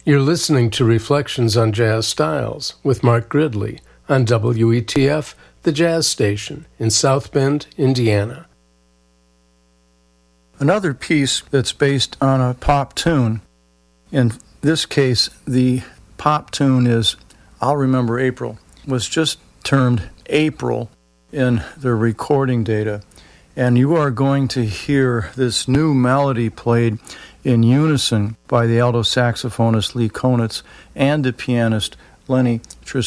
You're listening to Reflections on Jazz Styles with Mark Gridley on WETF, the Jazz Station in South Bend, Indiana. Another piece that's based on a pop tune. In this case, the pop tune is I'll Remember April, was just termed April in the recording data. And you are going to hear this new melody played in unison by the alto saxophonist Lee Konitz and the pianist Lenny Tristano.